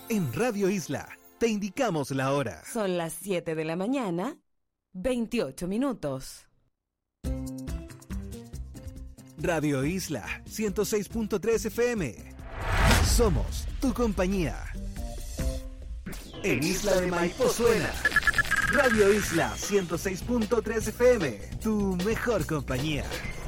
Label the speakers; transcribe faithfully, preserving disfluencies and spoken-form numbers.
Speaker 1: En Radio Isla te indicamos la hora.
Speaker 2: Son las siete de la mañana, veintiocho minutos.
Speaker 1: Radio Isla ciento seis punto tres F M. Somos tu compañía. En Isla de Maipo suena Radio Isla ciento seis punto tres F M, tu mejor compañía.